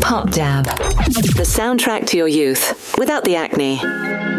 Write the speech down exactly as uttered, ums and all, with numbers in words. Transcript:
Pop Dab. The soundtrack to your youth, without the acne.